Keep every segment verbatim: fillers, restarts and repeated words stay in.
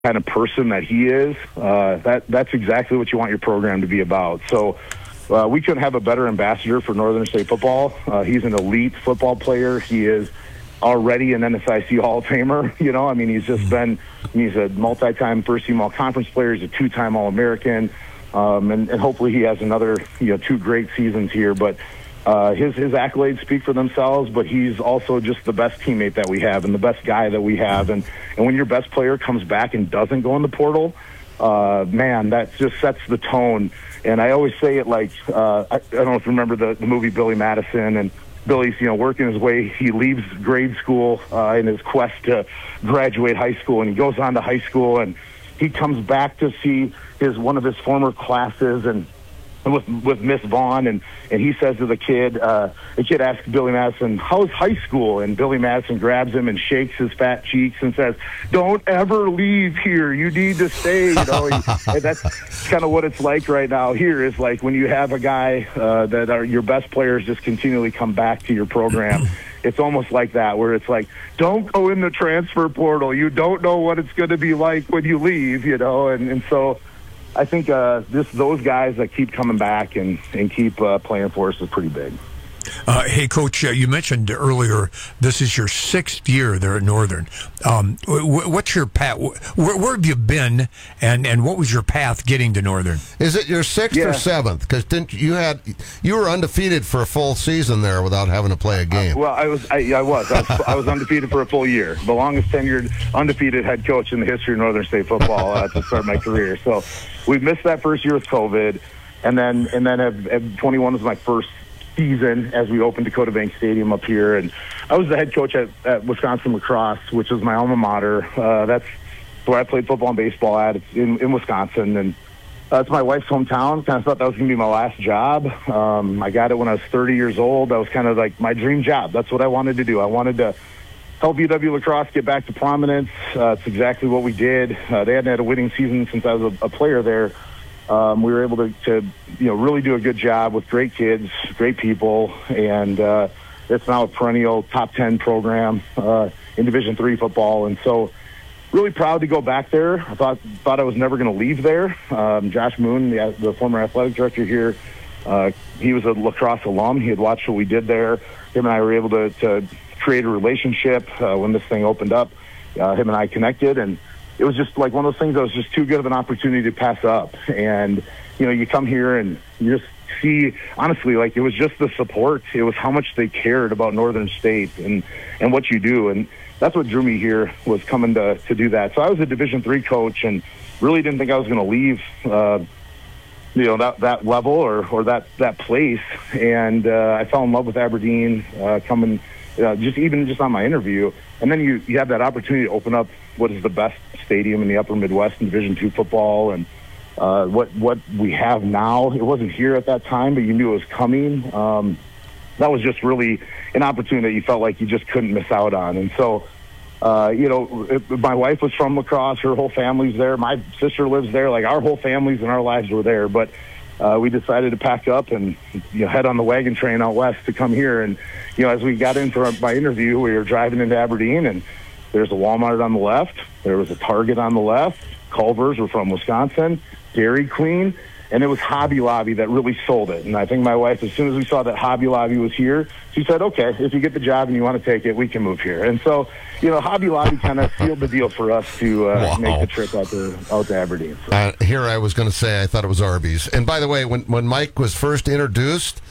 kind of person that he is, uh, that that's exactly what you want your program to be about. So uh, we couldn't have a better ambassador for Northern State football. Uh, he's an elite football player. He is already an N S I C Hall of Famer. You know, I mean, he's just been, he's a multi-time first-team all-conference player. He's a two-time All-American. Um, and, and hopefully he has another, you know, two great seasons here. But uh, his, his accolades speak for themselves, but he's also just the best teammate that we have and the best guy that we have. And, and when your best player comes back and doesn't go in the portal, uh, man, that just sets the tone. And I always say it like, uh, I, I don't know if you remember the, the movie Billy Madison, and Billy's, you know, working his way. He leaves grade school uh, in his quest to graduate high school, and he goes on to high school, and he comes back to see his one of his former classes, and with with Miss Vaughn, and and he says to the kid, uh, the kid asks Billy Madison, "How's high school?" And Billy Madison grabs him and shakes his fat cheeks and says, "Don't ever leave here. You need to stay." You know, he, and that's kind of what it's like right now. Here is like when you have a guy uh, that are your best players just continually come back to your program. It's almost like that, where it's like, don't go in the transfer portal. You don't know what it's going to be like when you leave, you know, and and so. I think uh, just those guys that keep coming back and, and keep uh, playing for us is pretty big. Uh, hey, Coach, uh, you mentioned earlier this is your sixth year there at Northern. Um, w- what's your path? Where, where have you been, and, and what was your path getting to Northern? Is it your sixth yeah. or seventh? Because didn't you had you were undefeated for a full season there without having to play a game? Uh, well, I was, I, I was, I was, I was undefeated for a full year, the longest tenured undefeated head coach in the history of Northern State football uh, to start my career. So we missed that first year with COVID, and then and then at, at twenty-one was my first season as we opened Dakota Bank Stadium up here, and I was the head coach at, at Wisconsin Lacrosse, which was my alma mater. Uh, that's where I played football and baseball at. It's in, in Wisconsin, and that's my wife's hometown. Kind of thought that was going to be my last job. Um, I got it when I was thirty years old. That was kind of like my dream job. That's what I wanted to do. I wanted to help U W Lacrosse get back to prominence. Uh, it's exactly what we did. Uh, they hadn't had a winning season since I was a, a player there. Um, we were able to, to, you know, really do a good job with great kids, great people, and uh, it's now a perennial top ten program uh, in Division three football. And so, really proud to go back there. I thought thought I was never going to leave there. Um, Josh Moon, the, the former athletic director here, uh, he was a lacrosse alum. He had watched what we did there. Him and I were able to, to create a relationship uh, when this thing opened up. Uh, him and I connected, and it was just like one of those things that was just too good of an opportunity to pass up. And, you know, you come here and you just see, honestly, like it was just the support. It was how much they cared about Northern State and, and what you do. And that's what drew me here, was coming to, to do that. So I was a Division three coach and really didn't think I was going to leave, uh, you know, that, that level or, or that, that place. And uh, I fell in love with Aberdeen uh, coming uh, just even just on my interview. And then you, you have that opportunity to open up what is the best stadium in the Upper Midwest in Division two football, and uh, what what we have now. It wasn't here at that time, but you knew it was coming. Um, that was just really an opportunity that you felt like you just couldn't miss out on. And so, uh, you know, it, my wife was from Lacrosse. Her whole family's there. My sister lives there. Like, our whole families and our lives were there. But uh, we decided to pack up and, you know, head on the wagon train out west to come here. And, you know, as we got into our, my interview, we were driving into Aberdeen, and there's a Walmart on the left. There was a Target on the left. Culver's were from Wisconsin. Dairy Queen. And it was Hobby Lobby that really sold it. And I think my wife, as soon as we saw that Hobby Lobby was here, she said, okay, if you get the job and you want to take it, we can move here. And so, you know, Hobby Lobby kind of sealed the deal for us to uh, wow. make the trip out to, out to Aberdeen. So. Uh, here I was going to say I thought it was Arby's. And by the way, when, when Mike was first introduced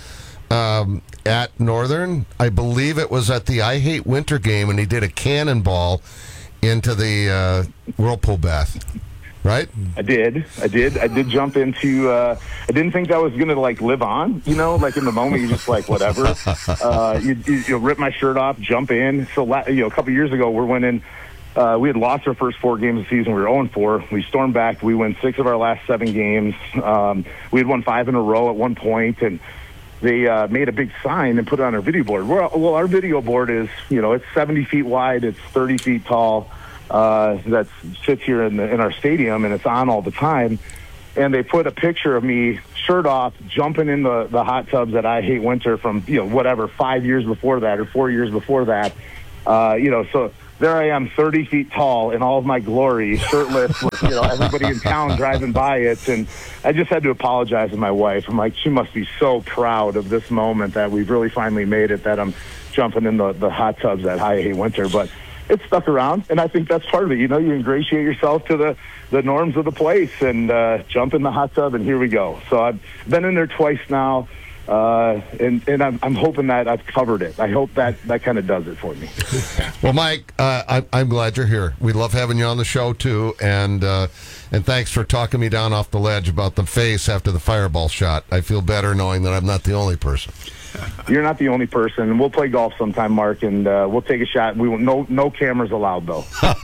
um, at Northern, I believe it was at the I Hate Winter game, and he did a cannonball into the uh, whirlpool bath. Right? I did. I did. I did jump into, uh, I didn't think that was going to, like, live on, you know? Like, in the moment, you're just like, whatever. Uh, you, you, you rip my shirt off, jump in. So, you know, a couple years ago, we're winning. Uh, we had lost our first four games of the season. We were oh and four. We stormed back. We won six of our last seven games. Um, we had won five in a row at one point, and they uh, made a big sign and put it on our video board. Well, well, our video board is, you know, it's seventy feet wide. It's thirty feet tall. Uh, that sits here in, the, in our stadium, and it's on all the time. And they put a picture of me, shirt off, jumping in the, the hot tubs that I Hate Winter from, you know, whatever, five years before that or four years before that. Uh, you know, so there I am, thirty feet tall in all of my glory, shirtless, with, you know, everybody in town driving by it. And I just had to apologize to my wife. I'm like, she must be so proud of this moment that we've really finally made it, that I'm jumping in the, the hot tubs at High Hate Winter. But it's stuck around, and I think that's part of it. You know, you ingratiate yourself to the, the norms of the place and uh, jump in the hot tub, and here we go. So I've been in there twice now. Uh, and and I'm, I'm hoping that I've covered it. I hope that, that kind of does it for me. Well, Mike, uh, I, I'm glad you're here. We love having you on the show, too. And uh, and thanks for talking me down off the ledge about the face after the fireball shot. I feel better knowing that I'm not the only person. You're not the only person. We'll play golf sometime, Mark, and uh, we'll take a shot. We won't, no, no cameras allowed, though.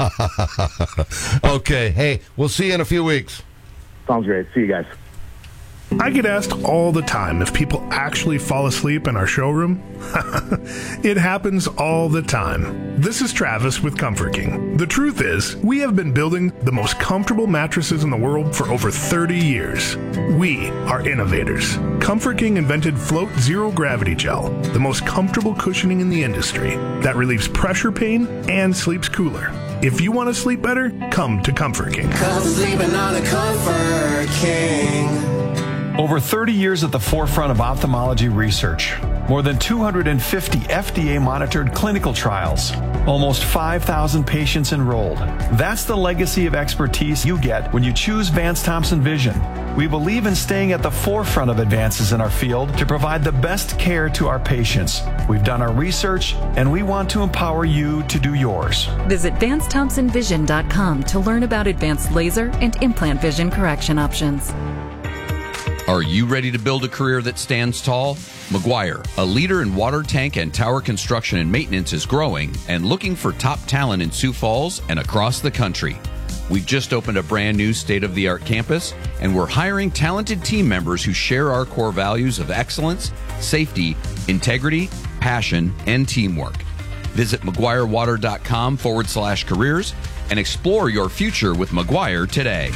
Okay. Hey, we'll see you in a few weeks. Sounds great. See you guys. I get asked all the time if people actually fall asleep in our showroom. It happens all the time. This is Travis with Comfort King. The truth is, we have been building the most comfortable mattresses in the world for over thirty years. We are innovators. Comfort King invented Float Zero Gravity Gel, the most comfortable cushioning in the industry that relieves pressure pain and sleeps cooler. If you want to sleep better, come to Comfort King. Come sleeping on a Comfort King. Over thirty years at the forefront of ophthalmology research. More than two hundred fifty F D A-monitored clinical trials. Almost five thousand patients enrolled. That's the legacy of expertise you get when you choose Vance Thompson Vision. We believe in staying at the forefront of advances in our field to provide the best care to our patients. We've done our research, and we want to empower you to do yours. Visit Vance Thompson Vision dot com to learn about advanced laser and implant vision correction options. Are you ready to build a career that stands tall? McGuire, a leader in water tank and tower construction and maintenance, is growing and looking for top talent in Sioux Falls and across the country. We've just opened a brand new state-of-the-art campus, and we're hiring talented team members who share our core values of excellence, safety, integrity, passion, and teamwork. Visit McGuireWater.com forward slash careers and explore your future with McGuire today.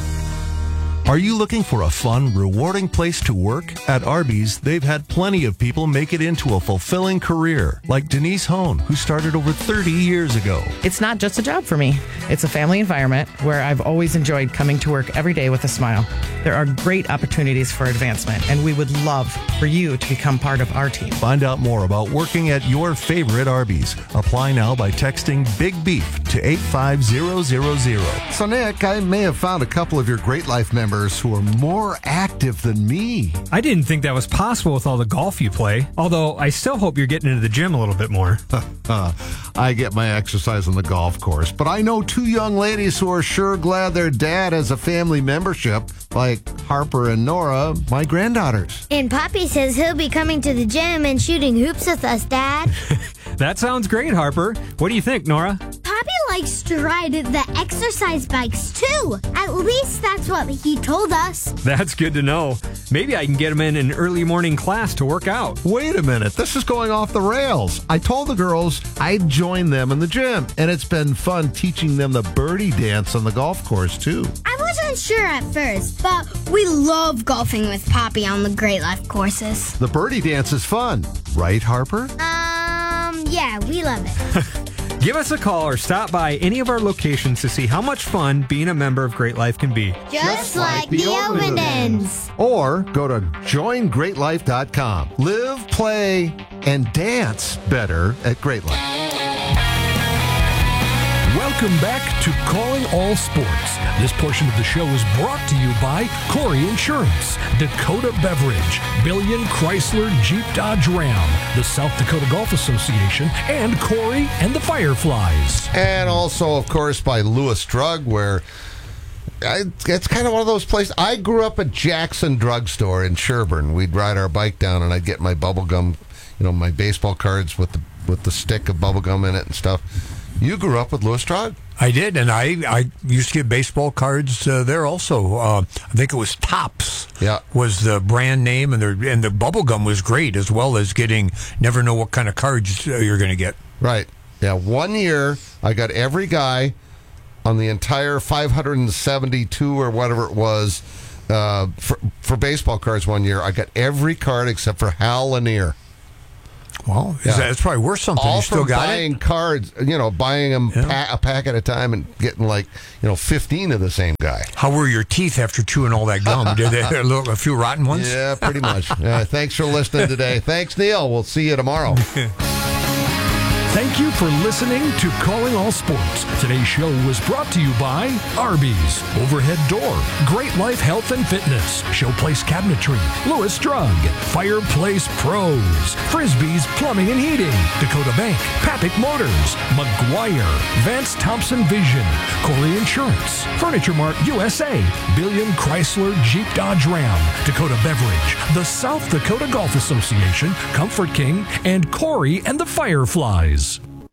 Are you looking for a fun, rewarding place to work? At Arby's, they've had plenty of people make it into a fulfilling career, like Denise Hone, who started over thirty years ago. It's not just a job for me. It's a family environment where I've always enjoyed coming to work every day with a smile. There are great opportunities for advancement, and we would love for you to become part of our team. Find out more about working at your favorite Arby's. Apply now by texting Big Beef to eight five zero zero zero. So, Nick, I may have found a couple of your Great Life members who are more active than me. I didn't think that was possible with all the golf you play, although I still hope you're getting into the gym a little bit more. uh, I get my exercise on the golf course, but I know two young ladies who are sure glad their dad has a family membership, like Harper and Nora, my granddaughters. And Poppy says he'll be coming to the gym and shooting hoops with us, Dad. That sounds great, Harper. What do you think, Nora? Poppy likes to ride the exercise bikes, too. At least that's what he told us. That's good to know. Maybe I can get him in an early morning class to work out. Wait a minute. This is going off the rails. I told the girls I'd join them in the gym, and it's been fun teaching them the birdie dance on the golf course, too. I wasn't sure at first, but we love golfing with Poppy on the Great Life courses. The birdie dance is fun. Right, Harper? Um, yeah, we love it. Give us a call or stop by any of our locations to see how much fun being a member of Great Life can be. Just, Just like, like the Ovendens. Or go to join great life dot com. Live, play, and dance better at Great Life. Welcome back to Calling All Sports. This portion of the show is brought to you by Corey Insurance, Dakota Beverage, Billion Chrysler Jeep Dodge Ram, the South Dakota Golf Association, and Corey and the Fireflies. And also, of course, by Lewis Drug, where I, it's kind of one of those places. I grew up at Jackson Drugstore in Sherburne. We'd ride our bike down, and I'd get my bubble gum, you know, my baseball cards with the with the stick of bubble gum in it and stuff. You grew up with Lewis Drug? I did, and I, I used to get baseball cards uh, there also. Uh, I think it was Topps. Yeah, was the brand name, and the and the bubble gum was great, as well as getting never know what kind of cards uh, you're going to get. Right. Yeah. One year, I got every guy on the entire five hundred seventy-two or whatever it was uh, for for baseball cards. One year, I got every card except for Hal Lanier. Well, is Yeah. that, it's probably worth something. All You still from got buying it? cards, you know, buying them Yeah. pa- a pack at a time and getting like, you know, fifteen of the same guy. How were your teeth after chewing all that gum? Did they a, little, a few rotten ones? Yeah, pretty much. Uh, thanks for listening today. Thanks, Neil. We'll see you tomorrow. Thank you for listening to Calling All Sports. Today's show was brought to you by Arby's, Overhead Door, Great Life Health and Fitness, Showplace Cabinetry, Lewis Drug, Fireplace Pros, Frisbee's Plumbing and Heating, Dakota Bank, Papik Motors, McGuire, Vance Thompson Vision, Corey Insurance, Furniture Mart U S A, Billion Chrysler Jeep Dodge Ram, Dakota Beverage, the South Dakota Golf Association, Comfort King, and Corey and the Fireflies.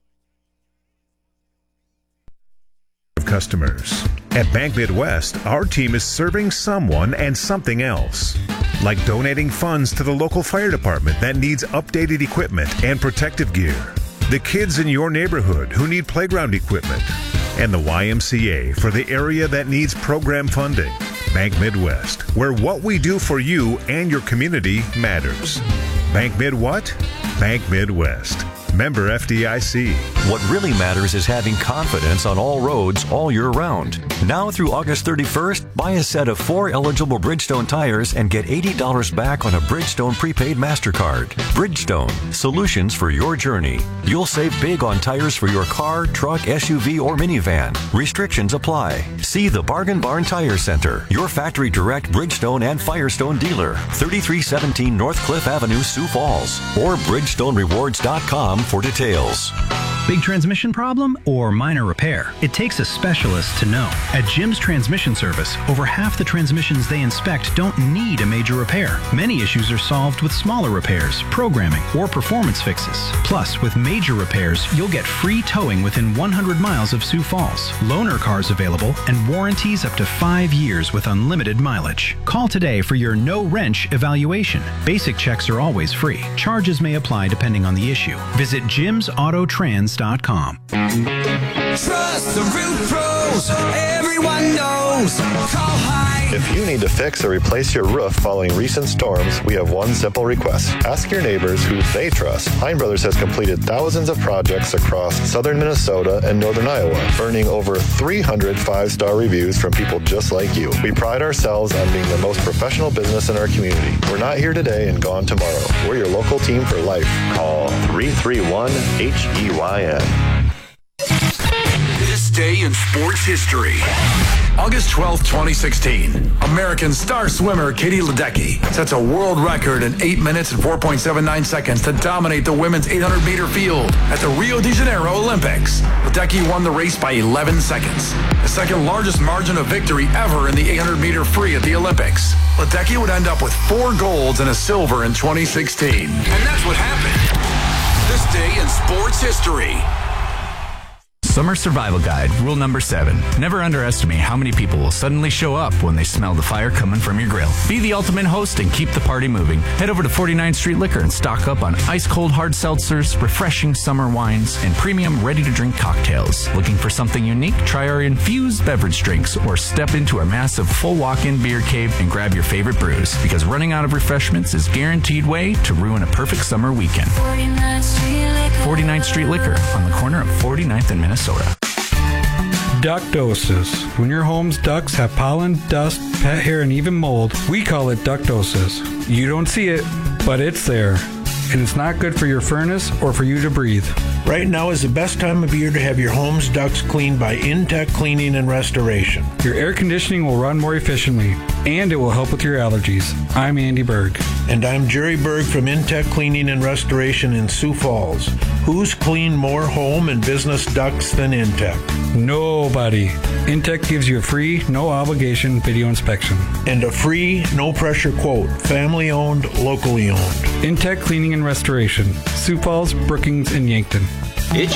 Customers. At Bank Midwest, our team is serving someone and something else. Like donating funds to the local fire department that needs updated equipment and protective gear. The kids in your neighborhood who need playground equipment. And the Y M C A for the area that needs program funding. Bank Midwest, where what we do for you and your community matters. Bank Mid what? Bank Midwest. Member F D I C. What really matters is having confidence on all roads all year round. Now through August thirty-first, buy a set of four eligible Bridgestone tires and get eighty dollars back on a Bridgestone prepaid MasterCard. Bridgestone, solutions for your journey. You'll save big on tires for your car, truck, S U V, or minivan. Restrictions apply. See the Bargain Barn Tire Center, your factory direct Bridgestone and Firestone dealer, thirty-three seventeen North Cliff Avenue, Sioux Falls, or Bridgestone Rewards dot com for details. Big transmission problem or minor repair? It takes a specialist to know. At Jim's Transmission Service, over half the transmissions they inspect don't need a major repair. Many issues are solved with smaller repairs, programming, or performance fixes. Plus, with major repairs, you'll get free towing within one hundred miles of Sioux Falls, loaner cars available, and warranties up to five years with unlimited mileage. Call today for your no-wrench evaluation. Basic checks are always free. Charges may apply depending on the issue. Visit jims auto trans dot com. Trust the roof pros, everyone knows. Call High. If you need to fix or replace your roof following recent storms, we have one simple request. Ask your neighbors who they trust. Hein Brothers has completed thousands of projects across southern Minnesota and northern Iowa, earning over three hundred five-star reviews from people just like you. We pride ourselves on being the most professional business in our community. We're not here today and gone tomorrow. We're your local team for life. Call three three one H E Y N. This day in sports history. August twelfth, twenty sixteen. American star swimmer Katie Ledecky sets a world record in eight minutes and four point seven nine seconds to dominate the women's eight hundred meter field at the Rio de Janeiro Olympics. Ledecky won the race by eleven seconds, the second largest margin of victory ever in the eight hundred meter free at the Olympics. Ledecky would end up with four golds and a silver in twenty sixteen. And that's what happened. This day in sports history. Summer Survival Guide, rule number seven. Never underestimate how many people will suddenly show up when they smell the fire coming from your grill. Be the ultimate host and keep the party moving. Head over to forty-ninth Street Liquor and stock up on ice-cold hard seltzers, refreshing summer wines, and premium ready-to-drink cocktails. Looking for something unique? Try our infused beverage drinks or step into our massive full walk-in beer cave and grab your favorite brews, because running out of refreshments is guaranteed way to ruin a perfect summer weekend. forty-ninth Street Liquor on the corner of forty-ninth and Minnesota. Ductosis. When your home's ducts have pollen, dust, pet hair, and even mold, we call it ductosis. You don't see it, but it's there. And it's not good for your furnace or for you to breathe. Right now is the best time of year to have your home's ducts cleaned by Intech Cleaning and Restoration. Your air conditioning will run more efficiently, and it will help with your allergies. I'm Andy Berg. And I'm Jerry Berg from Intech Cleaning and Restoration in Sioux Falls. Who's cleaned more home and business ducts than Intech? Nobody. Intech gives you a free, no obligation video inspection. And a free, no pressure quote. Family owned, locally owned. Intech Cleaning and Restoration. Sioux Falls, Brookings, and Yankton.